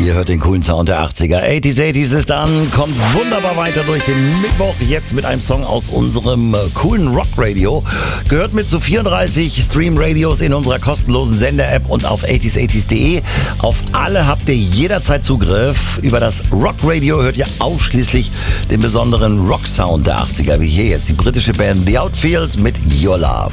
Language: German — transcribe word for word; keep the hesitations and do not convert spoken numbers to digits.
Ihr hört den coolen Sound der achtziger. achtziger, achtziger ist an, kommt wunderbar weiter durch den Mittwoch. Jetzt mit einem Song aus unserem äh, coolen Rock-Radio. Gehört mit zu vierunddreißig Stream-Radios in unserer kostenlosen Sender-App und auf achtziger achtziger punkt de. Auf alle habt ihr jederzeit Zugriff. Über das Rock-Radio hört ihr ausschließlich den besonderen Rock-Sound der achtziger, wie hier jetzt die britische Band The Outfield mit Your Love.